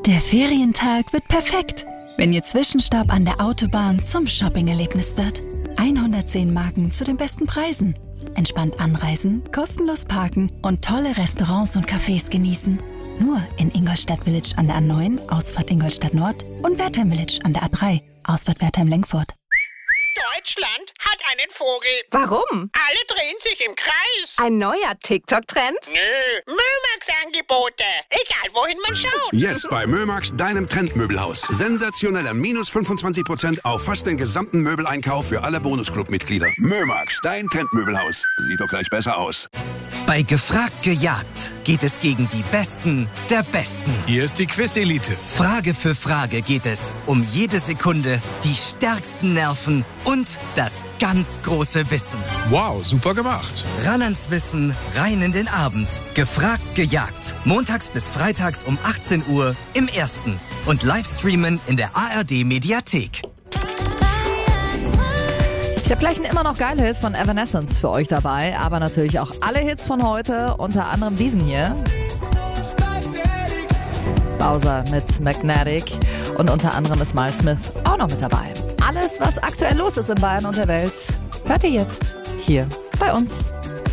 Der Ferientag wird perfekt, wenn Ihr Zwischenstopp an der Autobahn zum Shopping-Erlebnis wird. 110 Marken zu den besten Preisen. Entspannt anreisen, kostenlos parken und tolle Restaurants und Cafés genießen. Nur in Ingolstadt Village an der A9, Ausfahrt Ingolstadt Nord und Wertheim Village an der A3, Ausfahrt Wertheim-Lenkfurt. Deutschland hat einen Vogel. Warum? Alle drehen sich im Kreis. Ein neuer TikTok-Trend? Nö, Mömax-Angebote. Egal, wohin man schaut. Jetzt bei Mömax, deinem Trendmöbelhaus. Sensationelle minus 25% auf fast den gesamten Möbeleinkauf für alle Bonusclub-Mitglieder. Mömax, dein Trendmöbelhaus. Sieht doch gleich besser aus. Bei Gefragt gejagt geht es gegen die Besten der Besten. Hier ist die Quiz-Elite. Frage für Frage geht es um jede Sekunde, die stärksten Nerven und das ganz große Wissen. Wow, super gemacht. Ran ans Wissen, rein in den Abend. Gefragt gejagt. Montags bis freitags um 18 Uhr im Ersten. Und Livestreamen in der ARD-Mediathek. Ich habe gleich einen immer noch geile Hit von Evanescence für euch dabei, aber natürlich auch alle Hits von heute, unter anderem diesen hier. Bowser mit Magnetic und unter anderem ist Miles Smith auch noch mit dabei. Alles, was aktuell los ist in Bayern und der Welt, hört ihr jetzt hier bei uns.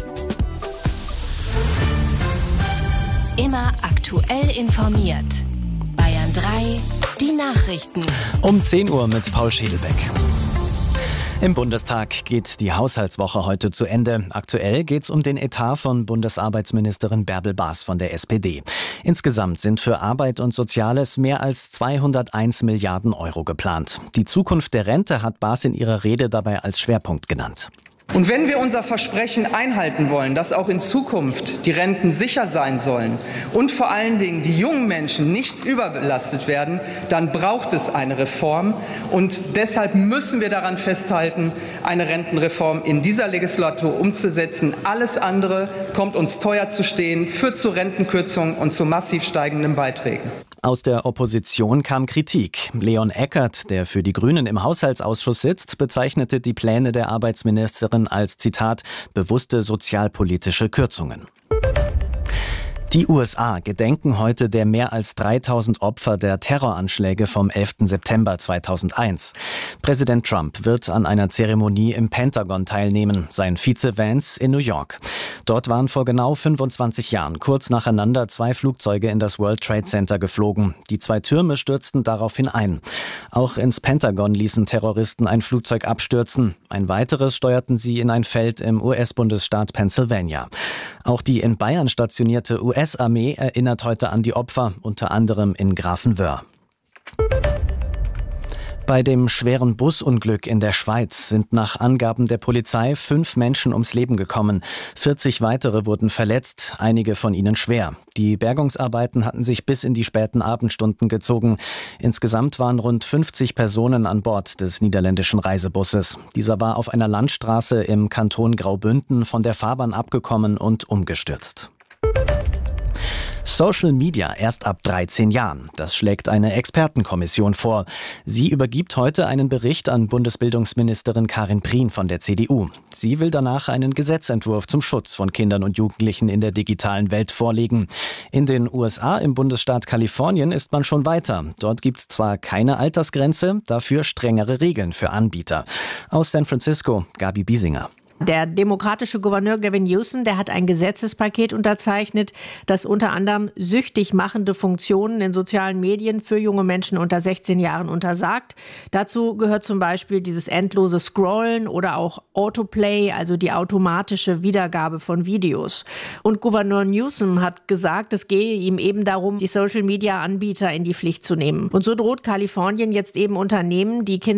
Immer aktuell informiert. Bayern 3, die Nachrichten. Um 10 Uhr mit Paul Schädelbeck. Im Bundestag geht die Haushaltswoche heute zu Ende. Aktuell geht es um den Etat von Bundesarbeitsministerin Bärbel Baas von der SPD. Insgesamt sind für Arbeit und Soziales mehr als 201 Milliarden Euro geplant. Die Zukunft der Rente hat Baas in ihrer Rede dabei als Schwerpunkt genannt. Und wenn wir unser Versprechen einhalten wollen, dass auch in Zukunft die Renten sicher sein sollen und vor allen Dingen die jungen Menschen nicht überbelastet werden, dann braucht es eine Reform. Und deshalb müssen wir daran festhalten, eine Rentenreform in dieser Legislatur umzusetzen. Alles andere kommt uns teuer zu stehen, führt zu Rentenkürzungen und zu massiv steigenden Beiträgen. Aus der Opposition kam Kritik. Leon Eckert, der für die Grünen im Haushaltsausschuss sitzt, bezeichnete die Pläne der Arbeitsministerin als, Zitat, bewusste sozialpolitische Kürzungen. Die USA gedenken heute der mehr als 3000 Opfer der Terroranschläge vom 11. September 2001. Präsident Trump wird an einer Zeremonie im Pentagon teilnehmen, sein Vize Vance in New York. Dort waren vor genau 25 Jahren kurz nacheinander 2 Flugzeuge in das World Trade Center geflogen. Die 2 Türme stürzten daraufhin ein. Auch ins Pentagon ließen Terroristen ein Flugzeug abstürzen. Ein weiteres steuerten sie in ein Feld im US-Bundesstaat Pennsylvania. Auch die in Bayern stationierte US-Armee erinnert heute an die Opfer, unter anderem in Grafenwöhr. Bei dem schweren Busunglück in der Schweiz sind nach Angaben der Polizei 5 Menschen ums Leben gekommen. 40 weitere wurden verletzt, einige von ihnen schwer. Die Bergungsarbeiten hatten sich bis in die späten Abendstunden gezogen. Insgesamt waren rund 50 Personen an Bord des niederländischen Reisebusses. Dieser war auf einer Landstraße im Kanton Graubünden von der Fahrbahn abgekommen und umgestürzt. Social Media erst ab 13 Jahren. Das schlägt eine Expertenkommission vor. Sie übergibt heute einen Bericht an Bundesbildungsministerin Karin Prien von der CDU. Sie will danach einen Gesetzentwurf zum Schutz von Kindern und Jugendlichen in der digitalen Welt vorlegen. In den USA im Bundesstaat Kalifornien ist man schon weiter. Dort gibt es zwar keine Altersgrenze, dafür strengere Regeln für Anbieter. Aus San Francisco, Gabi Biesinger. Der demokratische Gouverneur Gavin Newsom, der hat ein Gesetzespaket unterzeichnet, das unter anderem süchtig machende Funktionen in sozialen Medien für junge Menschen unter 16 Jahren untersagt. Dazu gehört zum Beispiel dieses endlose Scrollen oder auch Autoplay, also die automatische Wiedergabe von Videos. Und Gouverneur Newsom hat gesagt, es gehe ihm eben darum, die Social-Media-Anbieter in die Pflicht zu nehmen. Und so droht Kalifornien jetzt eben Unternehmen, die Kinder